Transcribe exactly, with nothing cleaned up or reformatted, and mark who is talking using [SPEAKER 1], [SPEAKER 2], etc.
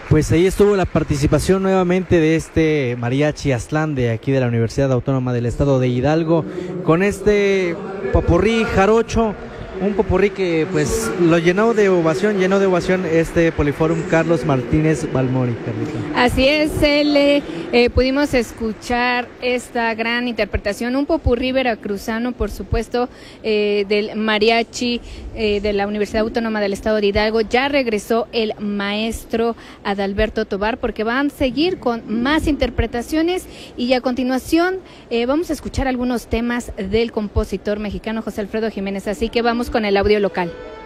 [SPEAKER 1] Pues ahí estuvo la participación nuevamente de este Mariachi Aztlán de aquí de la Universidad Autónoma del Estado de Hidalgo, con este popurrí jarocho, un popurrí que pues lo llenó de ovación, llenó de ovación este Poliforum Carlos Martínez Balmori, Carlita.
[SPEAKER 2] Así es, L, eh, pudimos escuchar esta gran interpretación, un popurrí veracruzano, por supuesto, eh, del mariachi eh, de la Universidad Autónoma del Estado de Hidalgo. Ya regresó el maestro Adalberto Tobar, porque van a seguir con más interpretaciones, y a continuación eh, vamos a escuchar algunos temas del compositor mexicano José Alfredo Jiménez, así que vamos con el audio local.